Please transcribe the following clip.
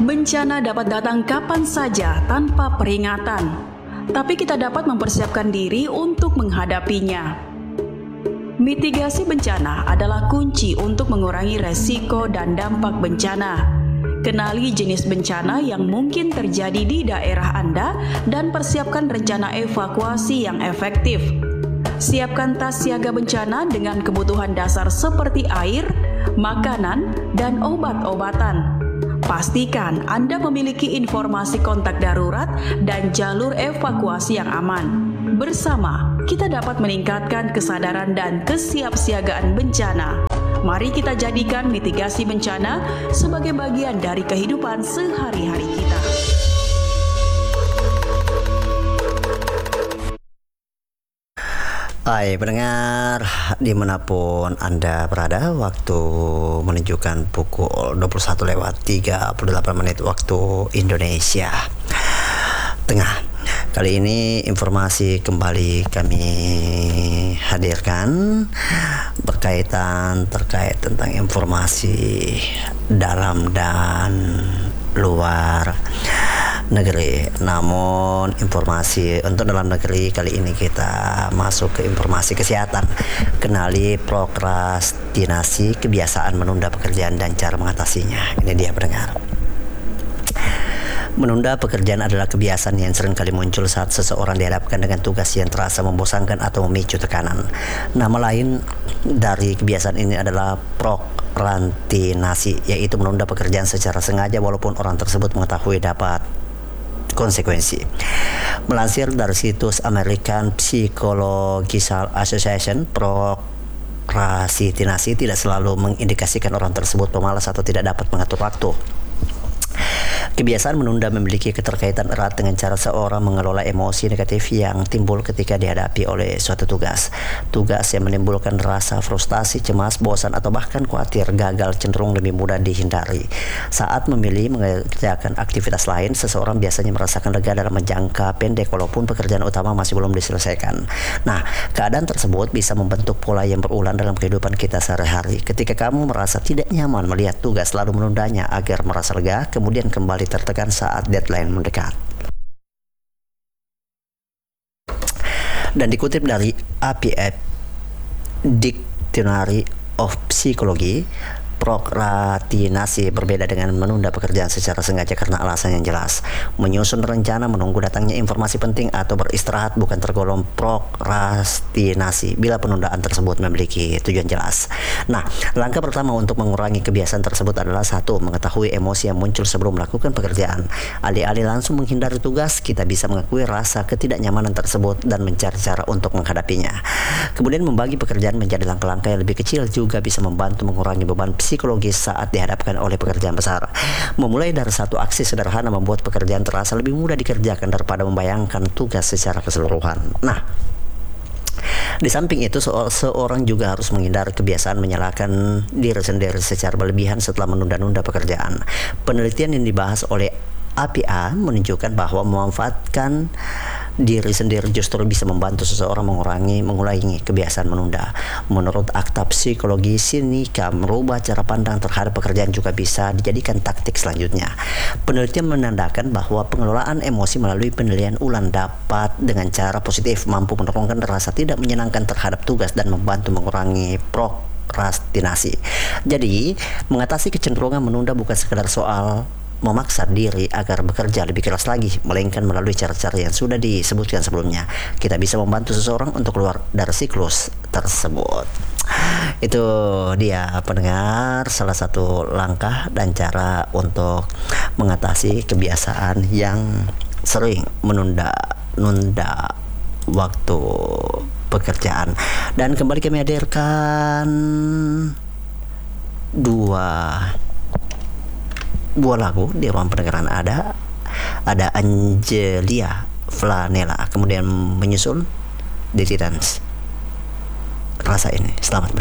Bencana dapat datang kapan saja tanpa peringatan, tapi kita dapat mempersiapkan diri untuk menghadapinya. Mitigasi bencana adalah kunci untuk mengurangi resiko dan dampak bencana. Kenali jenis bencana yang mungkin terjadi di daerah Anda dan persiapkan rencana evakuasi yang efektif. Siapkan tas siaga bencana dengan kebutuhan dasar seperti air, makanan, dan obat-obatan. Pastikan Anda memiliki informasi kontak darurat dan jalur evakuasi yang aman. Bersama, kita dapat meningkatkan kesadaran dan kesiapsiagaan bencana. Mari kita jadikan mitigasi bencana sebagai bagian dari kehidupan sehari-hari kita. Hai pendengar, dimanapun Anda berada, waktu menunjukkan pukul 21:38 waktu Indonesia Tengah. Kali ini informasi kembali kami hadirkan terkait tentang informasi dalam dan luar negeri. Namun informasi untuk dalam negeri kali ini kita masuk ke informasi kesehatan. Kenali prokrastinasi, kebiasaan menunda pekerjaan dan cara mengatasinya. Ini dia pendengar. Menunda pekerjaan adalah kebiasaan yang sering kali muncul saat seseorang dihadapkan dengan tugas yang terasa membosankan atau memicu tekanan. Nama lain dari kebiasaan ini adalah prokrastinasi, yaitu menunda pekerjaan secara sengaja walaupun orang tersebut mengetahui dapat konsekuensi. Melansir dari situs American Psychological Association, prokrastinasi tidak selalu mengindikasikan orang tersebut pemalas atau tidak dapat mengatur waktu. Kebiasaan menunda memiliki keterkaitan erat dengan cara seorang mengelola emosi negatif yang timbul ketika dihadapi oleh suatu tugas. Tugas yang menimbulkan rasa frustasi, cemas, bosan, atau bahkan khawatir gagal cenderung lebih mudah dihindari. Saat memilih mengerjakan aktivitas lain, seseorang biasanya merasakan lega dalam jangka pendek walaupun pekerjaan utama masih belum diselesaikan. Nah, keadaan tersebut bisa membentuk pola yang berulang dalam kehidupan kita sehari-hari. Ketika kamu merasa tidak nyaman melihat tugas lalu menundanya agar merasa lega, kemudian kembali tertekan saat deadline mendekat. Dan dikutip dari APF Dictionary of Psychology, prokrastinasi berbeda dengan menunda pekerjaan secara sengaja karena alasan yang jelas. Menyusun rencana, menunggu datangnya informasi penting, atau beristirahat bukan tergolong prokrastinasi bila penundaan tersebut memiliki tujuan jelas. Nah, langkah pertama untuk mengurangi kebiasaan tersebut adalah 1. Mengetahui emosi yang muncul sebelum melakukan pekerjaan. Alih-alih langsung menghindari tugas, kita bisa mengakui rasa ketidaknyamanan tersebut dan mencari cara untuk menghadapinya. Kemudian membagi pekerjaan menjadi langkah-langkah yang lebih kecil juga bisa membantu mengurangi beban psikologis saat dihadapkan oleh pekerjaan besar. Memulai dari satu aksi sederhana membuat pekerjaan terasa lebih mudah dikerjakan daripada membayangkan tugas secara keseluruhan. Nah, di samping itu seorang juga harus menghindari kebiasaan menyalahkan diri sendiri secara berlebihan setelah menunda-nunda pekerjaan. Penelitian yang dibahas oleh APA menunjukkan bahwa memanfaatkan diri sendiri justru bisa membantu seseorang mengulangi kebiasaan menunda. Menurut akta psikologi sinika, merubah cara pandang terhadap pekerjaan juga bisa dijadikan taktik selanjutnya. Penelitian menandakan bahwa pengelolaan emosi melalui penilaian ulang dapat dengan cara positif mampu menurunkan rasa tidak menyenangkan terhadap tugas dan membantu mengurangi prokrastinasi. Jadi, mengatasi kecenderungan menunda bukan sekedar soal memaksa diri agar bekerja lebih keras lagi, melainkan melalui cara-cara yang sudah disebutkan sebelumnya, kita bisa membantu seseorang untuk keluar dari siklus tersebut. Itu dia pendengar, salah satu langkah dan cara untuk mengatasi kebiasaan yang sering menunda waktu pekerjaan. Dan kembali kami hadirkan dua lagu di ruang pendengaran. Ada Angelia Flanella, kemudian menyusul Dirty Dance. Rasa ini. Selamat